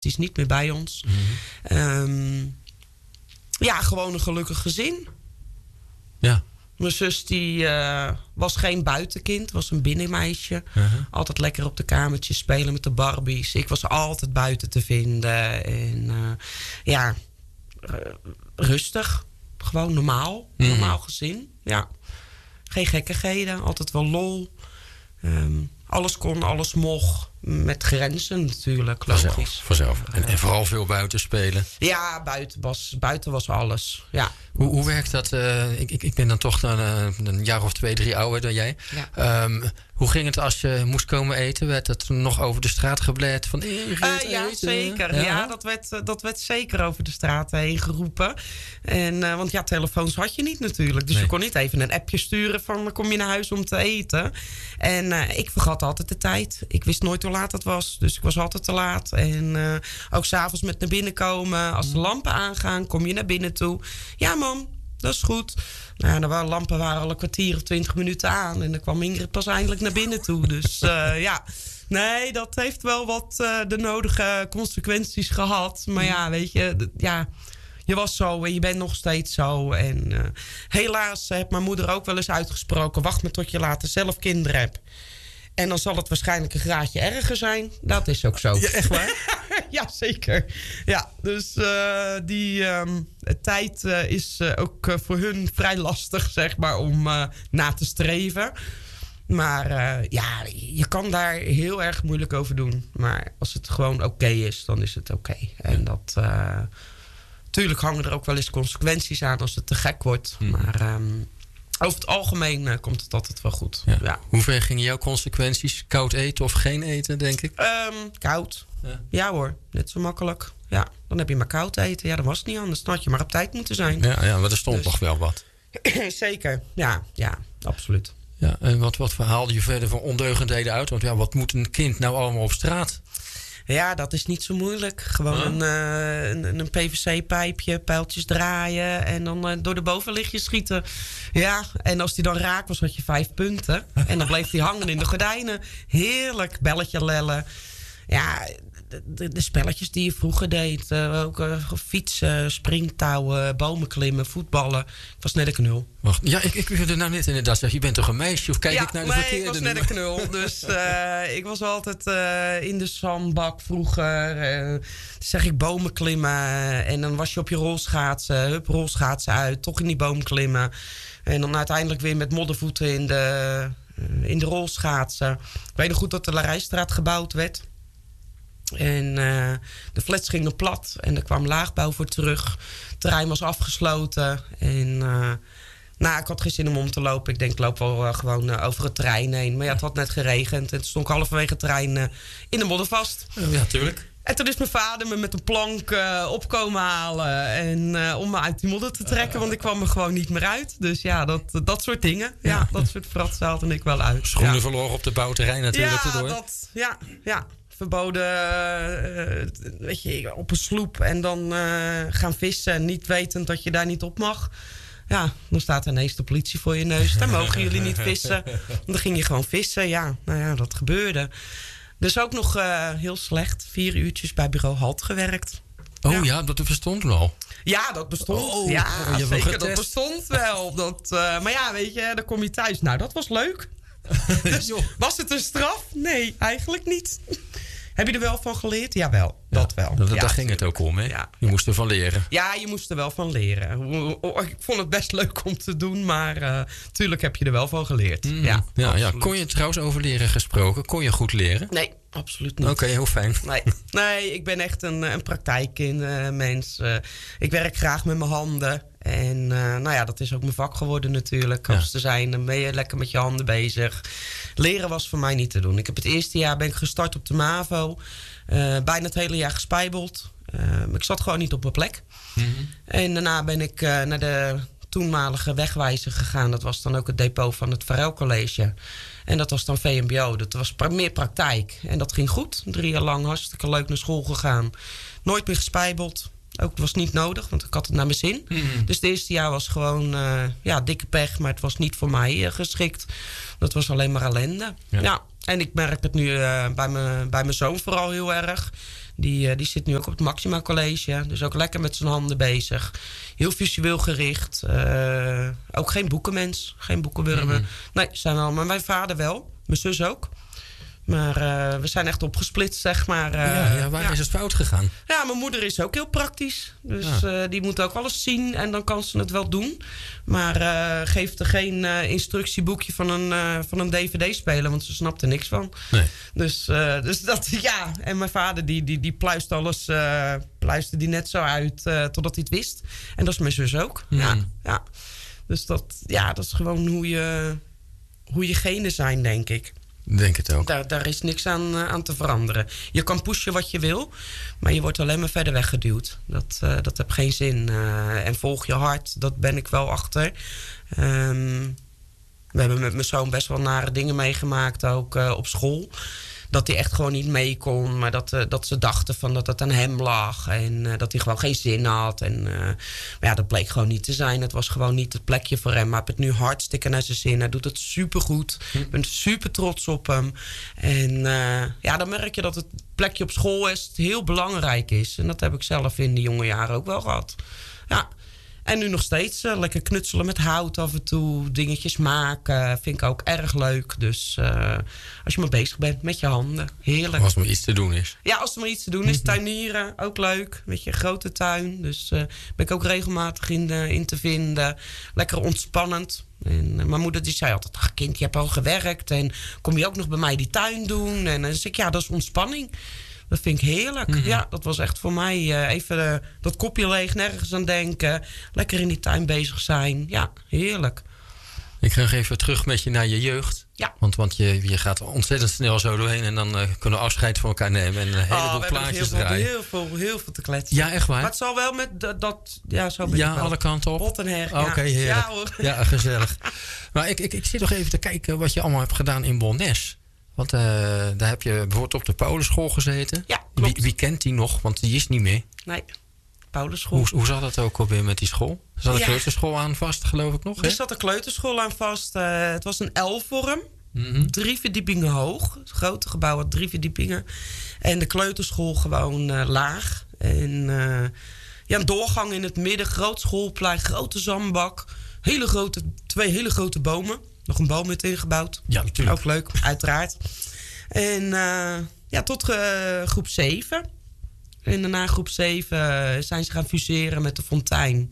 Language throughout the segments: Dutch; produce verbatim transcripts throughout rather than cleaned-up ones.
die is niet meer bij ons. Mm-hmm. Um, ja, gewoon een gelukkig gezin. Ja. Mijn zus die uh, was geen buitenkind, was een binnenmeisje. Uh-huh. Altijd lekker op de kamertjes spelen met de Barbies. Ik was altijd buiten te vinden. En uh, ja, uh, rustig. Gewoon normaal. Mm-hmm. Normaal gezin. Ja. Geen gekkigheden, altijd wel lol. Um, alles kon, alles mocht. Met grenzen natuurlijk, logisch. Vanzelf. vanzelf. En, en vooral veel buiten spelen. Ja, buiten was, buiten was alles. Ja. Hoe, hoe werkt dat? Uh, ik, ik ben dan toch een, een jaar of twee, drie ouder dan jij. Ja. Um, hoe ging het als je moest komen eten? Werd het nog over de straat gebleerd? Van, eh, uh, ja, eten? zeker. Ja, ja dat, werd, dat werd zeker over de straat heen geroepen. En, uh, want ja, telefoons had je niet natuurlijk. Dus nee. Je kon niet even een appje sturen van kom je naar huis om te eten. En uh, ik vergat altijd de tijd. Ik wist nooit hoe laat het was. Dus ik was altijd te laat. En uh, ook s'avonds met naar binnen komen. Als de lampen aangaan, kom je naar binnen toe. Ja, mam, dat is goed. Nou, de lampen waren al een kwartier of twintig minuten aan. En dan kwam Ingrid pas eindelijk naar binnen toe. Dus uh, ja, nee, dat heeft wel wat uh, de nodige consequenties gehad. Maar ja, weet je, d- ja, je was zo en je bent nog steeds zo. En uh, helaas heeft mijn moeder ook wel eens uitgesproken: wacht maar tot je later zelf kinderen hebt. En dan zal het waarschijnlijk een graadje erger zijn. Dat is ook zo. Ja, echt waar? Ja, zeker. Ja, dus uh, die um, tijd uh, is uh, ook uh, voor hun vrij lastig, zeg maar, om uh, na te streven. Maar uh, ja, je kan daar heel erg moeilijk over doen. Maar als het gewoon oké okay is, dan is het oké. Okay. En dat... Uh, tuurlijk hangen er ook wel eens consequenties aan als het te gek wordt. Hmm. Maar... Um, over het algemeen uh, komt het altijd wel goed. Ja. Ja. Hoe ver gingen jouw consequenties? Koud eten of geen eten, denk ik? Um, koud. Ja. Ja hoor, net zo makkelijk. Ja, dan heb je maar koud eten. Ja, dat was niet anders. Dan had je maar op tijd moeten zijn. Ja, ja maar er stond dus... toch wel wat. Zeker, ja, ja, absoluut. Ja, en wat, wat haalde je verder van ondeugendheden uit? Want ja, wat moet een kind nou allemaal op straat? Ja, dat is niet zo moeilijk. Gewoon huh? een, uh, een, een P V C-pijpje, pijltjes draaien en dan uh, door de bovenlichtjes schieten. Ja, en als die dan raak was, had je vijf punten. En dan bleef die hangen in de gordijnen. Heerlijk, belletje lellen. Ja, de, de, de spelletjes die je vroeger deed. Uh, ook uh, fietsen, springtouwen, bomen klimmen, voetballen. Ik was net een knul. Wacht, ja, ik, ik wilde nou net inderdaad zeggen, je bent toch een meisje? Of kijk ja, ik naar de nee, verkeerde? ik was net een knul. Dus uh, ik was altijd uh, in de zandbak vroeger. Uh, zeg ik bomen klimmen. En dan was je op je rolschaatsen. Hup, rolschaatsen uit. Toch in die boom klimmen. En dan uiteindelijk weer met moddervoeten in de, uh, in de rolschaatsen. Ik weet nog goed dat de Larijstraat gebouwd werd. En uh, de flats gingen plat en er kwam laagbouw voor terug. Het terrein was afgesloten. En uh, nou, ik had geen zin om om te lopen. Ik denk, ik loop wel uh, gewoon uh, over het terrein heen. Maar ja, het had net geregend. En toen stond ik halverwege het terrein uh, in de modder vast. Ja, tuurlijk. En toen is mijn vader me met een plank uh, opkomen halen. En uh, om me uit die modder te trekken. Want ik kwam er gewoon niet meer uit. Dus ja, dat, dat soort dingen. Ja, ja dat soort fratsen haalde ik wel uit. Schoenen ja. verloren op de bouwterrein natuurlijk. Ja, erdoor. dat, ja, ja. Verboden, uh, weet je, op een sloep en dan uh, gaan vissen, niet wetend dat je daar niet op mag. Ja, dan staat ineens de politie voor je neus. Daar mogen jullie niet vissen. Dan ging je gewoon vissen. Ja, nou ja, dat gebeurde. Dus ook nog uh, heel slecht. Vier uurtjes bij bureau Halt gewerkt. Oh ja, ja dat bestond toen al. Ja, dat bestond. Oh, ja, oh, je zeker, dat bestond wel. Dat, uh, maar ja, weet je, dan kom je thuis. Nou, dat was leuk. Dus was het een straf? Nee, eigenlijk niet. Heb je er wel van geleerd? Jawel, ja, dat wel. Dat, ja, daar ging het ook om, hè? Ja, je ja. moest ervan leren. Ja, je moest er wel van leren. Ik vond het best leuk om te doen, maar uh, tuurlijk heb je er wel van geleerd. Mm. Ja, ja, ja. Kon je trouwens over leren gesproken? Kon je goed leren? Nee, absoluut niet. Oké, okay, heel fijn. Nee, nee, ik ben echt een, een praktijkmens. Uh, ik werk graag met mijn handen. En uh, nou ja, dat is ook mijn vak geworden natuurlijk. Als ja. te zijn, dan ben je lekker met je handen bezig. Leren was voor mij niet te doen. Ik heb het eerste jaar ben ik gestart op de MAVO. Uh, bijna het hele jaar gespijbeld. Uh, ik zat gewoon niet op mijn plek. Mm-hmm. En daarna ben ik uh, naar de toenmalige wegwijzer gegaan. Dat was dan ook het depot van het Varel College. En dat was dan V M B O. Dat was pra- meer praktijk. En dat ging goed. Drie jaar lang hartstikke leuk naar school gegaan. Nooit meer gespijbeld. Ook, het was niet nodig, want ik had het naar mijn zin. Mm-hmm. Dus het eerste jaar was gewoon uh, ja, dikke pech. Maar het was niet voor mij uh, geschikt. Dat was alleen maar ellende. Ja. Ja. En ik merk het nu uh, bij mijn bij mijn zoon vooral heel erg. Die, uh, die zit nu ook op het Maxima College. Dus ook lekker met zijn handen bezig. Heel visueel gericht. Uh, ook geen boekenmens. Geen boekenwurmen. Mm-hmm. Nee, zijn wel. Maar mijn vader wel. Mijn zus ook. Maar uh, we zijn echt opgesplitst, zeg maar. Uh, ja, ja, waar ja. is het fout gegaan? Ja, mijn moeder is ook heel praktisch. Dus ja. uh, die moet ook alles zien en dan kan ze het wel doen. Maar uh, geeft er geen uh, instructieboekje van een, uh, van een D V D-speler, want ze snapt er niks van. Nee. Dus, uh, dus dat, ja. En mijn vader, die, die, die pluist alles, uh, pluiste die net zo uit uh, totdat hij het wist. En dat is mijn zus ook. Mm. Ja, ja. Dus dat, ja, dat is gewoon hoe je, hoe je genen zijn, denk ik. Denk het ook. Daar, daar is niks aan, uh, aan te veranderen. Je kan pushen wat je wil, maar je wordt alleen maar verder weggeduwd. Dat, uh, dat heeft geen zin. Uh, en volg je hart, dat ben ik wel achter. Um, we hebben met mijn zoon best wel nare dingen meegemaakt, ook uh, op school. Dat hij echt gewoon niet mee kon. Maar dat, uh, dat ze dachten van dat het aan hem lag. En uh, dat hij gewoon geen zin had. En, uh, maar ja, dat bleek gewoon niet te zijn. Het was gewoon niet het plekje voor hem. Maar hij heeft het nu hartstikke naar zijn zin. Hij doet het supergoed. Hm. Ik ben super trots op hem. En uh, ja, dan merk je dat het plekje op school is heel belangrijk is. En dat heb ik zelf in de jonge jaren ook wel gehad. Ja. En nu nog steeds uh, lekker knutselen met hout af en toe. Dingetjes maken. Vind ik ook erg leuk. Dus uh, als je maar bezig bent met je handen. Heerlijk. Als er maar iets te doen is. Ja, als er maar iets te doen is. Tuinieren, ook leuk. Weet je, grote tuin. Dus uh, ben ik ook regelmatig in, uh, in te vinden. Lekker ontspannend. En uh, mijn moeder die zei altijd, ach kind, je hebt al gewerkt. En kom je ook nog bij mij die tuin doen? En dan zeg ik, ja, dat is ontspanning. Dat vind ik heerlijk. Mm-hmm. Ja, dat was echt voor mij uh, even uh, dat kopje leeg, nergens aan denken. Lekker in die tuin bezig zijn. Ja, heerlijk. Ik ga nog even terug met je naar je jeugd. Ja. Want, want je, je gaat ontzettend snel zo doorheen. En dan uh, kunnen we afscheid van elkaar nemen. En een heleboel oh, plaatjes heel draaien. Veel, heel, veel, heel veel te kletsen. Ja, echt waar? Maar het zal wel met dat... dat ja, zo ben ja ik wel. alle kanten op. Hot en her. Oké, okay, ja. heerlijk. Ja, hoor. Ja, gezellig. Maar ik, ik, ik zit nog even te kijken wat je allemaal hebt gedaan in Bolnes. Want uh, daar heb je bijvoorbeeld op de Paulusschool gezeten. Ja, klopt. Wie, wie kent die nog? Want die is niet meer. Nee, Paulusschool. Hoe, hoe zat dat ook alweer met die school? Er zat een ja. kleuterschool aan vast, geloof ik nog? Er zat een kleuterschool aan vast. Uh, het was een L-vorm. Mm-hmm. Drie verdiepingen hoog. Het grote gebouw had drie verdiepingen. En de kleuterschool gewoon uh, laag. En uh, ja, een doorgang in het midden. Groot schoolplein, grote zandbak. Hele grote, twee hele grote bomen. Nog een boom met ingebouwd. Ja, natuurlijk. Ook leuk, uiteraard. En uh, ja, tot uh, groep zeven. En daarna groep zeven zijn ze gaan fuseren met de Fontein.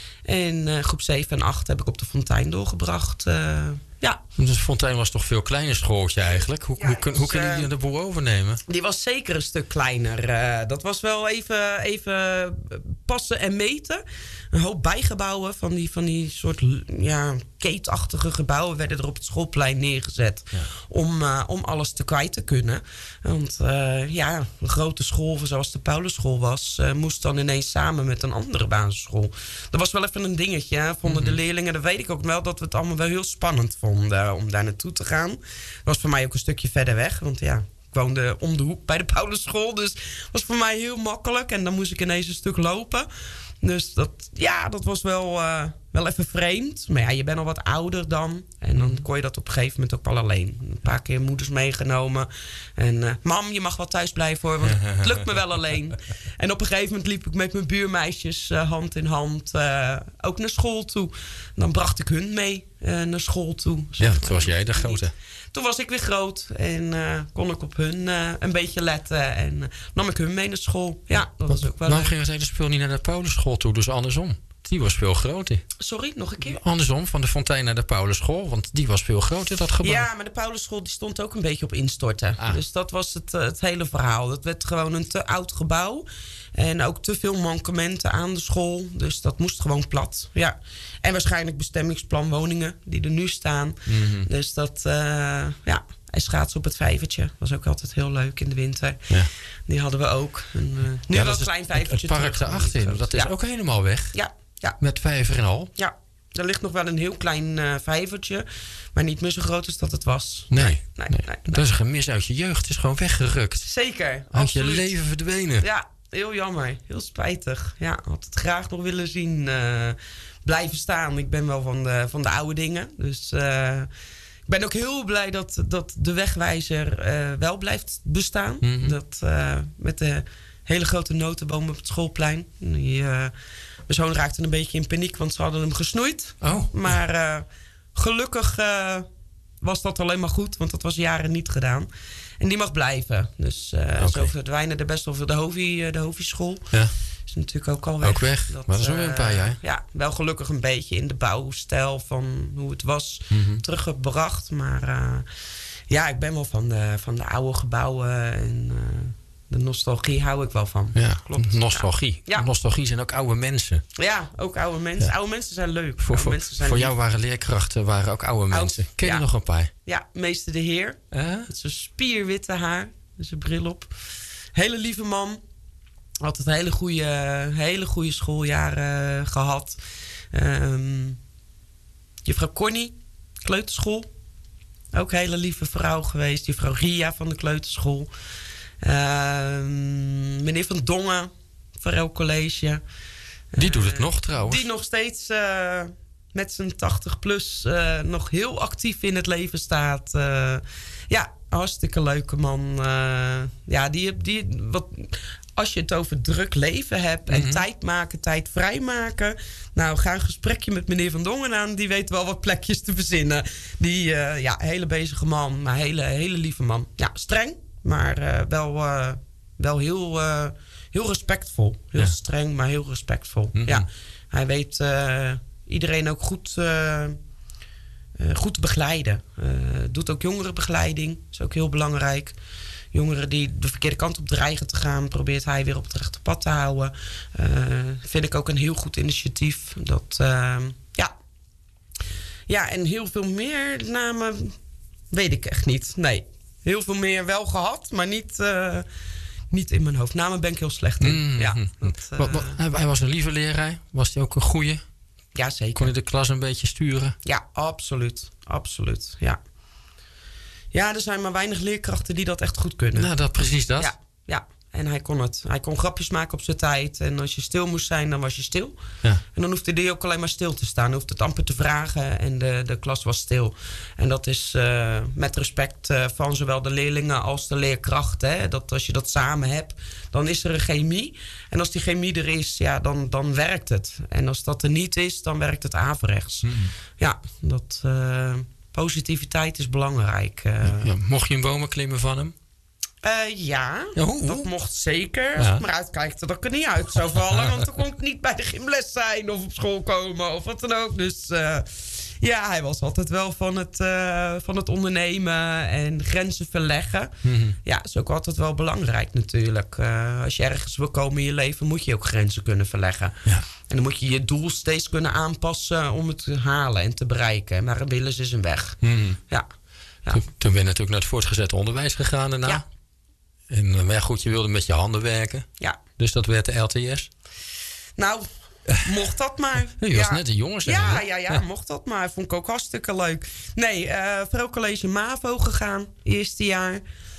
En uh, groep zeven en acht heb ik op de Fontein doorgebracht. Uh, ja. Dus de Fontein was toch een veel kleiner schooltje eigenlijk? Hoe, ja, hoe, kun, dus, hoe kunnen die de boel overnemen? Die was zeker een stuk kleiner. Uh, dat was wel even, even passen en meten. Een hoop bijgebouwen van die, van die soort ja, keetachtige gebouwen werden er op het schoolplein neergezet. Ja. Om, uh, om alles te kwijt te kunnen. Want uh, ja, een grote school zoals de Paulusschool was, uh, moest dan ineens samen met een andere basisschool. Dat was wel even een dingetje. Hè? Vonden mm-hmm. de leerlingen, dat weet ik ook wel, dat we het allemaal wel heel spannend vonden om daar naartoe te gaan. Dat was voor mij ook een stukje verder weg. Want ja, ik woonde om de hoek bij de Paulusschool. Dus het was voor mij heel makkelijk. En dan moest ik ineens een stuk lopen. Dus dat, ja, dat was wel, uh, wel even vreemd. Maar ja, je bent al wat ouder dan. En dan kon je dat op een gegeven moment ook wel alleen. Een paar keer moeders meegenomen. En uh, mam, je mag wel thuis blijven hoor, want het lukt me wel alleen. En op een gegeven moment liep ik met mijn buurmeisjes uh, hand in hand uh, ook naar school toe. En dan bracht ik hun mee uh, naar school toe. Ja, toen was jij de grote. Toen was ik weer groot en uh, kon ik op hun uh, een beetje letten. En uh, nam ik hun mee naar school. Ja, dat was ook wel Waarom ging het hele spul niet naar de Paulusschool toe? Dus andersom. Die was veel groter. Sorry, nog een keer? Andersom, van de Fontein naar de Paulusschool. Want die was veel groter, dat gebouw. Ja, maar de Paulusschool die stond ook een beetje op instorten. Ah. Dus dat was het, het hele verhaal. Het werd gewoon een te oud gebouw. En ook te veel mankementen aan de school. Dus dat moest gewoon plat. Ja. En waarschijnlijk bestemmingsplan woningen die er nu staan. Mm-hmm. Dus dat, uh, ja... En schaatsen op het vijvertje. Was ook altijd heel leuk in de winter. Ja. Die hadden we ook. En, uh, nu ja, wel een klein vijvertje. Het park daarachter, dat is ja. ook helemaal weg. Ja. ja. Met vijver en al. Ja. Er ligt nog wel een heel klein uh, vijvertje. Maar niet meer zo groot als dat het was. Nee. Nee, nee, nee, nee. Dat is een gemis uit je jeugd. Het is gewoon weggerukt. Zeker. Uit absoluut. je leven verdwenen. Ja, heel jammer. Heel spijtig. Ja, had het graag nog willen zien uh, blijven staan. Ik ben wel van de, van de oude dingen. Dus... Uh, Ik ben ook heel blij dat, dat de wegwijzer uh, wel blijft bestaan. Mm-hmm. Dat uh, met de hele grote notenboom op het schoolplein. Die, uh, mijn zoon raakte een beetje in paniek, want ze hadden hem gesnoeid. Oh. Maar uh, gelukkig uh, was dat alleen maar goed, want dat was jaren niet gedaan. En die mag blijven. Dus uh, okay. Zo verdwijnen er best wel veel. De Hovi, de Hovi-school ja. is natuurlijk ook al weg. Ook weg, dat, maar dat is alweer een paar jaar. Uh, ja, wel gelukkig een beetje in de bouwstijl van hoe het was mm-hmm. teruggebracht. Maar uh, ja, ik ben wel van de, van de oude gebouwen en... Uh, de nostalgie hou ik wel van. Ja, klopt. Nostalgie. Ja. Nostalgie zijn ook oude mensen. Ja, ook oude mensen. Ja. Oude mensen zijn leuk. Voor, voor, mensen zijn voor jou waren leerkrachten waren ook oude Oud, mensen. Ken je ja. nog een paar? Ja, meester de Heer. Uh? Met zijn spierwitte haar. Met zijn bril op. Hele lieve man. Altijd hele goede, hele goede schooljaren gehad. Um, juffrouw Connie, kleuterschool. Ook een hele lieve vrouw geweest. Juffrouw Ria van de kleuterschool. Uh, meneer Van Dongen, Varel College. Die doet het uh, nog trouwens. Die nog steeds uh, met zijn tachtig plus uh, nog heel actief in het leven staat. Uh, ja, hartstikke leuke man. Uh, ja, die, die, wat, als je het over druk leven hebt en mm-hmm. tijd maken, tijd vrijmaken. Nou, ga een gesprekje met meneer Van Dongen aan. Die weet wel wat plekjes te verzinnen. Die, uh, ja, hele bezige man, maar hele, hele lieve man. Ja, streng. Maar uh, wel, uh, wel heel, uh, heel respectvol. Heel ja. streng, maar heel respectvol. Mm-hmm. Ja, hij weet uh, iedereen ook goed, uh, uh, goed begeleiden. Uh, doet ook jongerenbegeleiding. Dat is ook heel belangrijk. Jongeren die de verkeerde kant op dreigen te gaan... probeert hij weer op het rechte pad te houden. Uh, vind ik ook een heel goed initiatief. Dat, uh, ja. ja, en heel veel meer namen weet ik echt niet. Nee. Heel veel meer wel gehad, maar niet, uh, niet in mijn hoofd. Namen ben ik heel slecht in. Mm-hmm. Ja, dat, uh... wat, wat, hij was een lieve leraar. Was hij ook een goeie? Ja, zeker. Kon hij de klas een beetje sturen? Ja, absoluut. Absoluut, ja. Ja, er zijn maar weinig leerkrachten die dat echt goed kunnen. Nou, dat, precies dat. Ja, ja. En hij kon het. Hij kon grapjes maken op zijn tijd. En als je stil moest zijn, dan was je stil. Ja. En dan hoefde hij ook alleen maar stil te staan. Hij hoefde het amper te vragen en de, de klas was stil. En dat is uh, met respect uh, van zowel de leerlingen als de leerkrachten. Hè? Dat als je dat samen hebt, dan is er een chemie. En als die chemie er is, ja, dan, dan werkt het. En als dat er niet is, dan werkt het averechts. Mm. Ja, dat... Uh, positiviteit is belangrijk. Uh. Ja, mocht je in bomen klimmen van hem? Uh, ja, ja hoe, hoe? Dat mocht zeker. Als ja. ik maar uitkijkte dat ik er niet uit zou vallen. Want dan kon ik niet bij de gymles zijn of op school komen of wat dan ook. Dus uh, ja, hij was altijd wel van het, uh, van het ondernemen en grenzen verleggen. Mm-hmm. Ja, dat is ook altijd wel belangrijk natuurlijk. Uh, als je ergens wil komen in je leven, moet je ook grenzen kunnen verleggen. Ja. En dan moet je je doel steeds kunnen aanpassen om het te halen en te bereiken. Maar een Willis is een weg. Mm-hmm. Ja. Ja. Toen, toen ben je natuurlijk naar het voortgezet onderwijs gegaan daarna. Ja. En maar goed, je wilde met je handen werken. Ja. Dus dat werd de L T S? Nou, mocht dat maar. Je was ja. net een jongen. Ja, ja, ja, ja, mocht dat maar. Vond ik ook hartstikke leuk. Nee, uh, Varel College MAVO gegaan. Eerste jaar.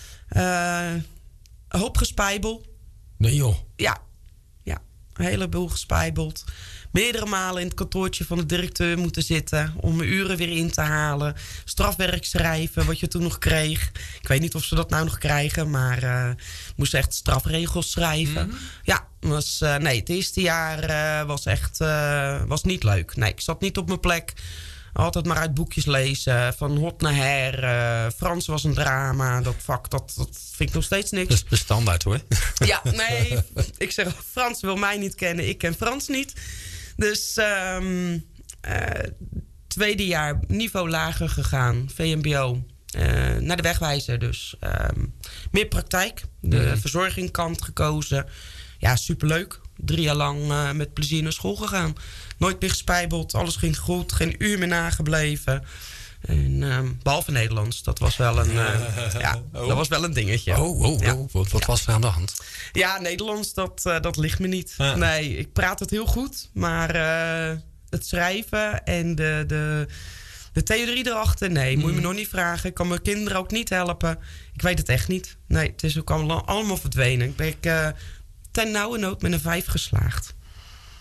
Uh, een hoop gespijbeld. Nee joh. Ja. Ja, een heleboel gespijbeld. Meerdere malen in het kantoortje van de directeur moeten zitten... om mijn uren weer in te halen. Strafwerk schrijven, wat je toen nog kreeg. Ik weet niet of ze dat nou nog krijgen... maar uh, moest echt strafregels schrijven. Mm-hmm. Ja, was, uh, nee, het eerste jaar uh, was echt uh, was niet leuk. Nee, ik zat niet op mijn plek. Altijd maar uit boekjes lezen, van hot naar her. Uh, Frans was een drama, dat vak, dat, dat vind ik nog steeds niks. Dat is de standaard hoor. Ja, nee, ik zeg, Frans wil mij niet kennen, ik ken Frans niet... Dus um, uh, tweede jaar niveau lager gegaan, V M B O, uh, naar de wegwijzer dus. Um, meer praktijk, de mm-hmm. verzorgingkant gekozen. Ja, superleuk. Drie jaar lang uh, met plezier naar school gegaan. Nooit meer gespijbeld, alles ging goed, geen uur meer nagebleven. En, um, behalve Nederlands, dat was wel een, uh, ja, oh. dat was wel een dingetje. Oh, oh, ja. oh. Wat, wat ja. was er aan de hand? Ja, Nederlands, dat, uh, dat ligt me niet. Ah. Nee, ik praat het heel goed, maar uh, het schrijven en de, de, de theorie erachter, nee, mm. moet je me nog niet vragen. Ik kan mijn kinderen ook niet helpen. Ik weet het echt niet. Nee, het is ook allemaal, allemaal verdwenen. Ik ben uh, ten nauwe nood met een vijf geslaagd.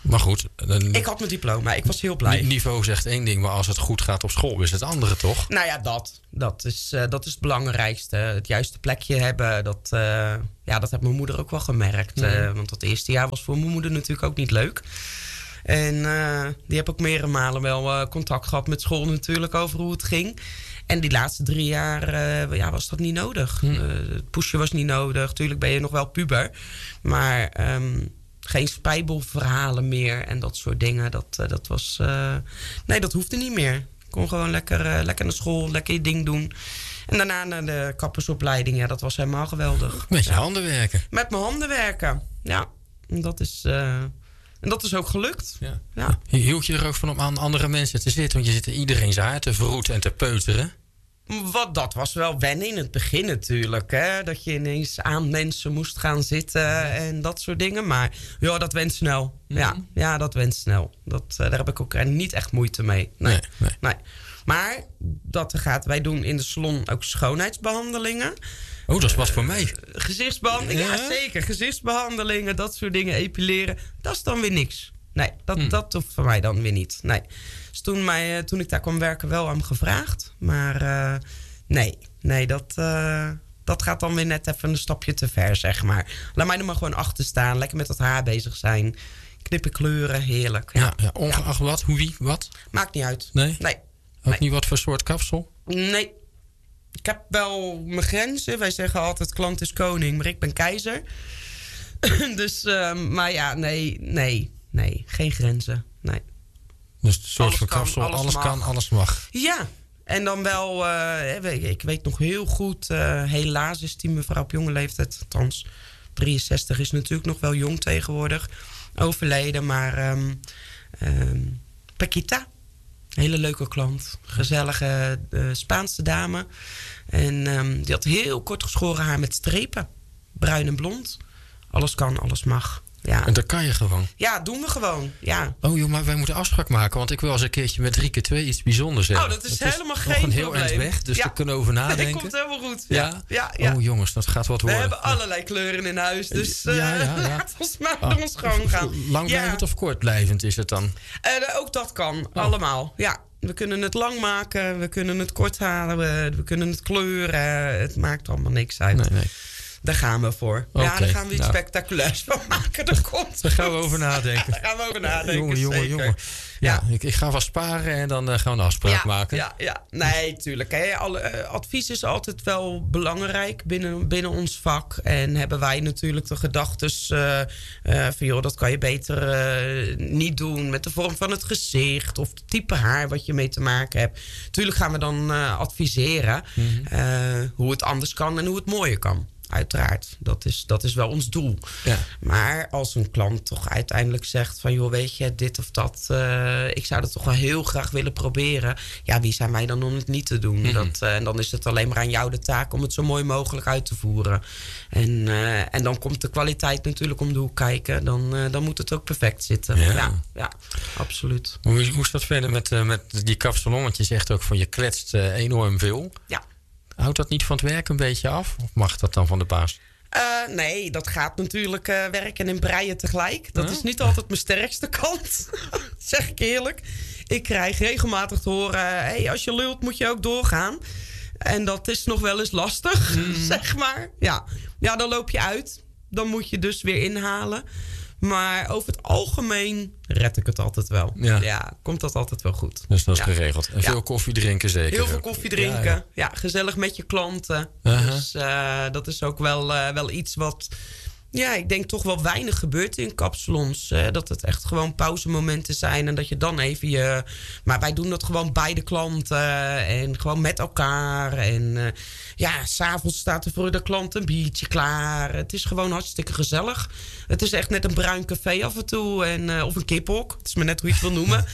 Maar goed. Dan, ik had mijn diploma. Ik was heel blij. Niveau zegt één ding, maar als het goed gaat op school is het andere, toch? Nou ja, dat. Dat is, uh, dat is het belangrijkste. Het juiste plekje hebben. Dat, uh, ja, dat heeft mijn moeder ook wel gemerkt. Mm. Uh, want dat eerste jaar was voor mijn moeder natuurlijk ook niet leuk. En uh, die heb ook meerdere malen wel uh, contact gehad met school natuurlijk over hoe het ging. En die laatste drie jaar uh, ja, was dat niet nodig. Mm. Uh, het pushen was niet nodig. Tuurlijk ben je nog wel puber. Maar um, geen spijbelverhalen meer en dat soort dingen. Dat, uh, dat was... Uh, nee, dat hoefde niet meer. Ik kon gewoon lekker, uh, lekker naar school, lekker je ding doen. En daarna naar de kappersopleiding. Ja, dat was helemaal geweldig. Met je ja. handen werken. Met mijn handen werken, ja. En dat is... Uh, En dat is ook gelukt. Ja. Ja. Hield je er ook van om aan andere mensen te zitten? Want je zit er iedereen zijn haar te verroeten en te peuteren. Wat, dat was wel wennen in het begin natuurlijk. Hè? Dat je ineens aan mensen moest gaan zitten en dat soort dingen. Maar ja, dat went snel. Mm-hmm. Ja, ja, dat went snel. Dat, uh, daar heb ik ook niet echt moeite mee. Nee, nee, nee. nee. Maar dat er gaat, wij doen in de salon ook schoonheidsbehandelingen. Oh, dat is wat voor mij. Uh, gezichtsbehandelingen, ja? ja zeker. Gezichtsbehandelingen, dat soort dingen, epileren. Dat is dan weer niks. Nee, dat, hmm. dat hoeft voor mij dan weer niet. Nee. Dus toen, mij, toen ik daar kwam werken wel aan me Maar uh, nee, nee dat, uh, dat gaat dan weer net even een stapje te ver, zeg maar. Laat mij er maar gewoon achter staan. Lekker met dat haar bezig zijn. Knippen, kleuren, heerlijk. Ja, ja, ja ongeacht ja. wat, hoe, wie, wat? Maakt niet uit. Nee? Nee. Ook nee. niet wat voor soort kapsel? Nee. Ik heb wel mijn grenzen. Wij zeggen altijd klant is koning, maar ik ben keizer. dus, uh, maar ja, nee, nee, nee. Geen grenzen, nee. Dus het soort van kapsel, alles, alles kan, alles mag. Ja, en dan wel, uh, ik weet nog heel goed, uh, helaas is die mevrouw op jonge leeftijd, althans drieënzestig is natuurlijk nog wel jong tegenwoordig, overleden. Maar um, um, Paquita, hele leuke klant, gezellige uh, Spaanse dame. En um, die had heel kort geschoren haar met strepen, bruin en blond. Alles kan, alles mag. Ja. En dat kan je gewoon? Ja, doen we gewoon, ja. Oh joh, maar wij moeten afspraak maken, want ik wil eens een keertje met drie keer twee iets bijzonders hebben. Oh, dat is het helemaal is geen nog een heel probleem. eind weg, dus ja. daar kunnen we over nadenken. Dat komt helemaal goed. Ja? Ja. Ja, ja. Oh jongens, dat gaat wat worden. We hebben allerlei kleuren in huis, dus uh, ja, ja, ja. laat ons maar ah, ons gewoon gaan. Langblijvend ja. of kortblijvend is het dan? Uh, ook dat kan, oh. allemaal, ja. We kunnen het lang maken, we kunnen het kort halen, we, we kunnen het kleuren. Het maakt allemaal niks uit. Nee, nee. Daar gaan we voor. Okay, ja, daar gaan we iets nou. spectaculairs van maken. Dat komt. Daar gaan we over nadenken. Daar gaan we over nadenken. Jongen, jongen, jongen. Ja, ja. Ik, ik ga vast sparen en dan uh, gaan we een afspraak ja, maken. Ja, ja. Nee, tuurlijk. Hè. Alle, uh, advies is altijd wel belangrijk binnen, binnen ons vak. En hebben wij natuurlijk de gedachtes uh, uh, van joh, dat kan je beter uh, niet doen met de vorm van het gezicht of het type haar wat je mee te maken hebt. Tuurlijk gaan we dan uh, adviseren mm-hmm. uh, hoe het anders kan en hoe het mooier kan. Uiteraard, dat is, dat is wel ons doel. Ja. Maar als een klant toch uiteindelijk zegt van joh, weet je, dit of dat, uh, ik zou dat toch wel heel graag willen proberen. Ja, wie zijn wij dan om het niet te doen? Mm-hmm. Dat, uh, en dan is het alleen maar aan jou de taak om het zo mooi mogelijk uit te voeren. En, uh, en dan komt de kwaliteit natuurlijk om de hoek kijken. Dan, uh, dan moet het ook perfect zitten. Ja, ja, ja absoluut. Hoe, hoe is dat verder met, uh, met die kapsalon? Want je zegt ook van je kletst uh, enorm veel. Ja. Houdt dat niet van het werk een beetje af? Of mag dat dan van de baas? Uh, nee, dat gaat natuurlijk uh, werken en breien tegelijk. Dat huh? is niet altijd mijn sterkste kant. Zeg ik eerlijk. Ik krijg regelmatig te horen, hey, als je lult moet je ook doorgaan. En dat is nog wel eens lastig, mm. zeg maar. Ja. ja, dan loop je uit. Dan moet je dus weer inhalen. Maar over het algemeen red ik het altijd wel. Ja, ja komt dat altijd wel goed. Dus dat is ja. geregeld. En ja. veel koffie drinken zeker? Heel veel koffie drinken. Ja, ja. ja gezellig met je klanten. Uh-huh. Dus uh, dat is ook wel, uh, wel iets wat... Ja, ik denk toch wel weinig gebeurt in kapsalons. Hè? Dat het echt gewoon pauzemomenten zijn. En dat je dan even je... Maar wij doen dat gewoon bij de klanten. En gewoon met elkaar. En uh, ja, s'avonds staat er voor de klant een biertje klaar. Het is gewoon hartstikke gezellig. Het is echt net een bruin café af en toe. En, uh, of een kiphok. Het is maar net hoe je het wil noemen.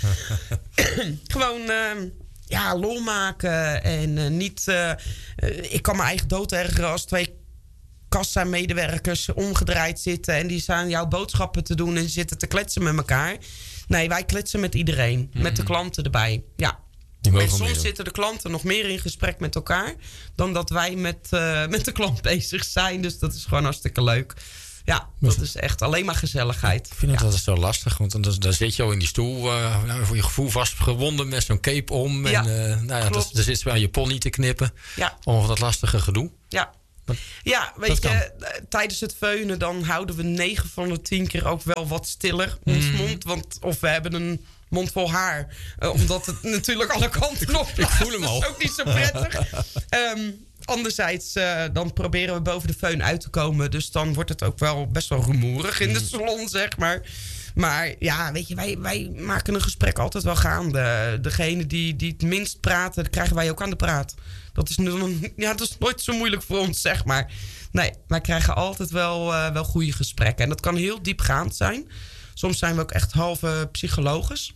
gewoon... Uh, ja, lol maken. En uh, niet... Uh, uh, ik kan mijn eigen dood ergeren als twee... kassa-medewerkers omgedraaid zitten... en die staan jouw boodschappen te doen... en zitten te kletsen met elkaar. Nee, wij kletsen met iedereen. Mm-hmm. Met de klanten erbij. Ja. En soms meer. Zitten de klanten nog meer in gesprek met elkaar... dan dat wij met, uh, met de klant bezig zijn. Dus dat is gewoon hartstikke leuk. Ja, dat is echt alleen maar gezelligheid. Ik vind het ja. altijd zo lastig, want dan, dan zit je al in die stoel, uh, nou, voor je gevoel vastgewonden met zo'n cape om. Ja, en uh, nou ja, dan zit je aan je pony te knippen. Ja. Om dat lastige gedoe. Ja. Ja, weet je, tijdens het veunen dan houden we negen van de tien keer ook wel wat stiller ons mm. mond. Want, of we hebben een mond vol haar. Uh, omdat het natuurlijk alle kanten op Ik voel hem al. Dat is ook niet zo prettig. um, anderzijds, uh, dan proberen we boven de föhn uit te komen. Dus dan wordt het ook wel best wel rumoerig in de salon, zeg maar. Maar ja, weet je, wij, wij maken een gesprek altijd wel gaande. Degene die, die het minst praten, dat krijgen wij ook aan de praat. Dat is, nu, ja, dat is nooit zo moeilijk voor ons, zeg maar. Nee, wij krijgen altijd wel, uh, wel goede gesprekken. En dat kan heel diepgaand zijn. Soms zijn we ook echt halve psychologisch.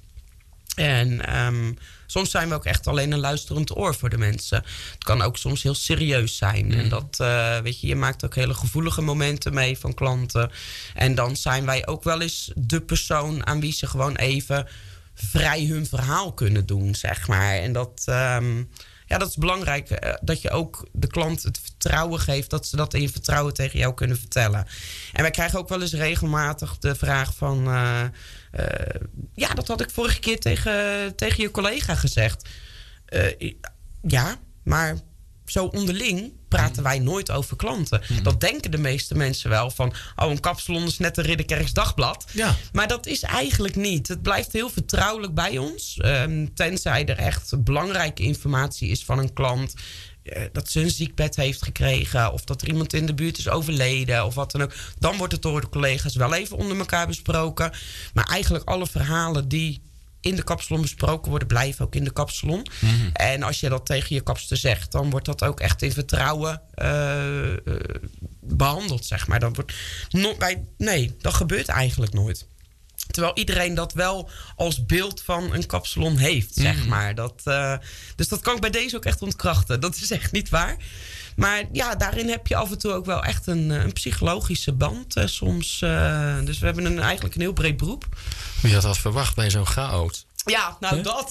En um, soms zijn we ook echt alleen een luisterend oor voor de mensen. Het kan ook soms heel serieus zijn. Mm. En dat, uh, weet je, je maakt ook hele gevoelige momenten mee van klanten. En dan zijn wij ook wel eens de persoon aan wie ze gewoon even vrij hun verhaal kunnen doen, zeg maar. En dat, um, ja, dat is belangrijk. Uh, dat je ook de klant het vertrouwen geeft dat ze dat in vertrouwen tegen jou kunnen vertellen. En wij krijgen ook wel eens regelmatig de vraag van Uh, Uh, ja, dat had ik vorige keer tegen, tegen je collega gezegd. Uh, ja, maar zo onderling praten wij nooit over klanten. Mm-hmm. Dat denken de meeste mensen wel van, oh, een kapsalon is net een Ridderkerks Dagblad. Ja. Maar dat is eigenlijk niet. Het blijft heel vertrouwelijk bij ons. Um, tenzij er echt belangrijke informatie is van een klant. Uh, dat ze een ziekbed heeft gekregen, of dat er iemand in de buurt is overleden, of wat dan ook. Dan wordt het door de collega's wel even onder elkaar besproken. Maar eigenlijk alle verhalen die in de kapsalon besproken worden, blijven ook in de kapsalon. Mm-hmm. En als je dat tegen je kapster zegt, dan wordt dat ook echt in vertrouwen uh, uh, behandeld, zeg maar. Dan wordt no- bij, nee, dat gebeurt eigenlijk nooit. Terwijl iedereen dat wel als beeld van een kapsalon heeft, zeg mm. maar. Dat, uh, dus dat kan ik bij deze ook echt ontkrachten. Dat is echt niet waar. Maar ja, daarin heb je af en toe ook wel echt een, een psychologische band uh, soms. Uh, dus we hebben een, eigenlijk een heel breed beroep. Wie had dat verwacht bij zo'n chaot? Ja, nou huh? dat.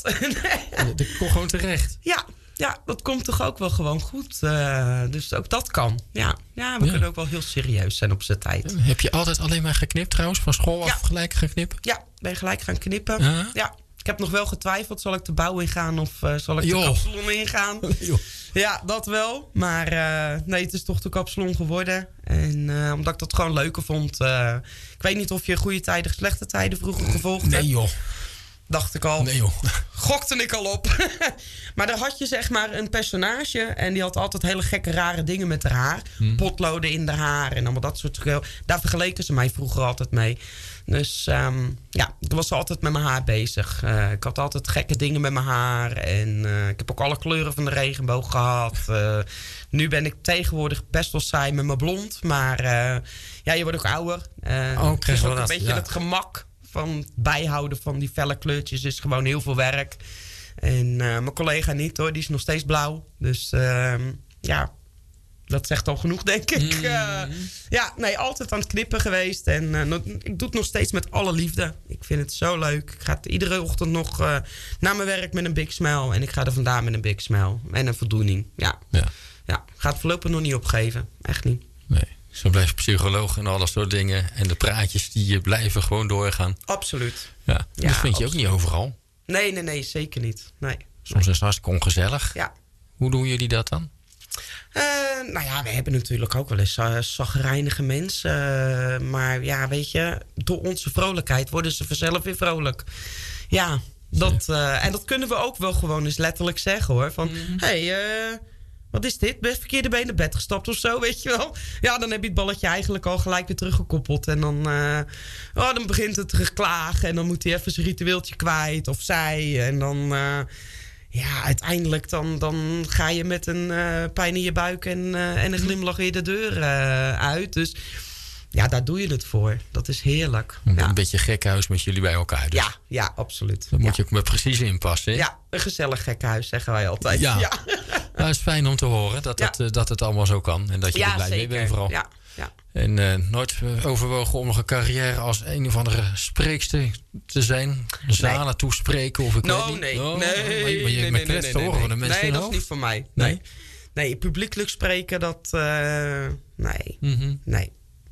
Dat kon gewoon terecht. Ja. Ja, dat komt toch ook wel gewoon goed. Uh, dus ook dat kan. Ja, ja we ja. kunnen ook wel heel serieus zijn op z'n tijd. Heb je altijd alleen maar geknipt trouwens? Van school ja. af gelijk gaan knippen? Ja, ben je gelijk gaan knippen. Uh-huh. Ja. Ik heb nog wel getwijfeld. Zal ik de bouw ingaan of uh, zal ik Yo. de kapsalon ingaan? Ja, dat wel. Maar uh, nee, het is toch de kapsalon geworden. En uh, omdat ik dat gewoon leuker vond. Uh, ik weet niet of je goede tijden, slechte tijden vroeger gevolgd hebt. Nee joh. Dacht ik al. Nee joh. Gokte ik al op. Maar dan had je zeg maar een personage. En die had altijd hele gekke rare dingen met haar haar. Hmm. Potloden in haar haar en allemaal dat soort dingen. Daar vergeleken ze mij vroeger altijd mee. Dus um, ja, ik was altijd met mijn haar bezig. Uh, ik had altijd gekke dingen met mijn haar. En uh, ik heb ook alle kleuren van de regenboog gehad. Uh, nu ben ik tegenwoordig best wel saai met mijn blond. Maar uh, ja, je wordt ook ouder. Uh, oh, het is ook een dat, beetje ja. het gemak van het bijhouden van die felle kleurtjes is gewoon heel veel werk. En uh, mijn collega niet hoor, die is nog steeds blauw. Dus uh, ja, dat zegt al genoeg, denk ik. Mm. Uh, ja, nee, altijd aan het knippen geweest. En uh, ik doe het nog steeds met alle liefde. Ik vind het zo leuk. Ik ga iedere ochtend nog uh, naar mijn werk met een big smile. En ik ga er vandaan met een big smile. En een voldoening. Ja, ja. ja. Ik ga het voorlopig nog niet opgeven. Echt niet. Nee. Zo blijft psycholoog en alle soort dingen. En de praatjes die blijven gewoon doorgaan. Absoluut. Ja, dat ja, vind je absoluut. Ook niet overal. Nee, nee, nee, zeker niet. Nee. Soms nee. is het hartstikke ongezellig. Ja. Hoe doen jullie dat dan? Uh, nou ja, we hebben natuurlijk ook wel eens uh, chagrijnige mensen. Uh, maar ja, weet je, door onze vrolijkheid worden ze vanzelf weer vrolijk. Ja, dat, uh, en dat kunnen we ook wel gewoon eens letterlijk zeggen hoor. Van, mm-hmm. hey, uh, wat is dit? Best verkeerde been naar bed gestapt of zo, weet je wel? Ja, dan heb je het balletje eigenlijk al gelijk weer teruggekoppeld. En dan, uh, oh, dan begint het te geklagen. En dan moet hij even zijn ritueeltje kwijt. Of zij. En dan, uh, ja, uiteindelijk dan, dan ga je met een uh, pijn in je buik en, uh, en een glimlach weer de deur uh, uit. Dus ja, daar doe je het voor. Dat is heerlijk. Een ja. beetje gekhuis met jullie bij elkaar. Dus. Ja, ja, absoluut. Daar ja. moet je ook maar precies inpassen. Hè? Ja, een gezellig gekhuis, zeggen wij altijd. Ja, ja. Nou, het is fijn om te horen dat, ja. het, dat het allemaal zo kan. En dat je ja, er blij zeker. mee bent vooral. Ja, ja. En uh, nooit overwogen om nog een carrière als een of andere spreekster te zijn. Zalen nee. toespreken of ik no, weet niet. Nee, oh, nee, maar je, nee, maar je nee, met nee, nee, nee, horen van de mensen nee, dat hoofd. is niet voor mij. Nee, nee, nee publiekelijk spreken, dat, uh, nee, mm-hmm. nee.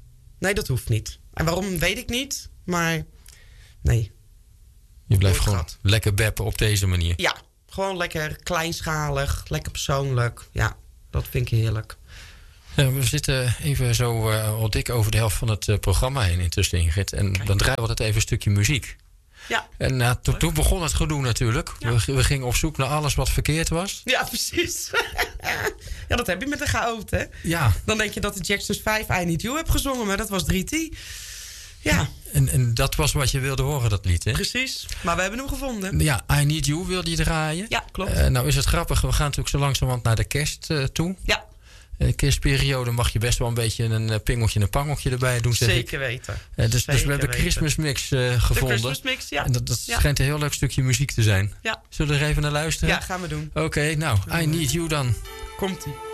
Nee, dat hoeft niet. En waarom, weet ik niet. Maar nee. Je blijft gewoon gehad. Lekker beppen op deze manier. Ja, gewoon lekker kleinschalig, lekker persoonlijk. Ja, dat vind ik heerlijk. Ja, we zitten even zo uh, al dik over de helft van het uh, programma heen intussen, Ingrid. En okay. dan draaien we altijd even een stukje muziek. Ja. En uh, to, toen begon het gedoe natuurlijk. Ja. We, we gingen op zoek naar alles wat verkeerd was. Ja, precies. Ja, dat heb je met een chaot, hè? Ja. Dan denk je dat de Jacksons vijf I Need You heb gezongen, maar dat was drie T. Ja. En, en dat was wat je wilde horen, dat lied, hè? Precies. Maar we hebben hem gevonden. Ja, I Need You wilde je draaien. Ja, klopt. Uh, nou is het grappig, we gaan natuurlijk zo langzamerhand naar de kerst uh, toe. Ja. In de kerstperiode mag je best wel een beetje een pingeltje en een pangeltje erbij doen, zeg Zeker ik. weten. Uh, dus, Zeker dus we hebben de Christmas mix uh, gevonden. De Christmas mix, ja. En dat, dat ja. schijnt een heel leuk stukje muziek te zijn. Ja. Zullen we er even naar luisteren? Ja, gaan we doen. Oké, okay, nou, I Need You dan. Komt-ie.